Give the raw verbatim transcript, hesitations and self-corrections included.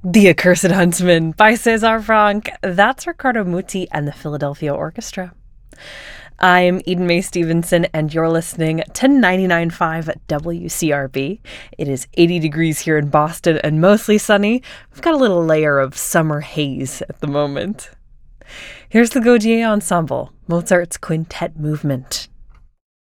The Accursed Huntsman by Cesar Franck. That's Riccardo Muti and the Philadelphia Orchestra. I'm Eden Mae Stevenson, and you're listening to ninety-nine point five W C R B. It is eighty degrees here in Boston and mostly sunny. We've got a little layer of summer haze at the moment. Here's the Gaudier Ensemble, Mozart's Quintet Movement.